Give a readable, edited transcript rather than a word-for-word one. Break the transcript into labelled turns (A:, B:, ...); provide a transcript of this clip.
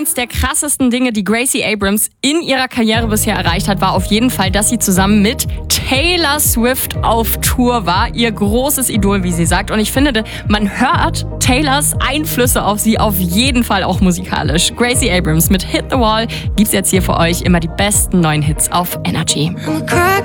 A: Eins der krassesten Dinge, die Gracie Abrams in ihrer Karriere bisher erreicht hat, war auf jeden Fall, dass sie zusammen mit Taylor Swift auf Tour war. Ihr großes Idol, wie sie sagt. Und ich finde, man hört Taylors Einflüsse auf sie auf jeden Fall auch musikalisch. Gracie Abrams mit Hit the Wall gibt's jetzt hier für euch immer die besten neuen Hits auf Energy.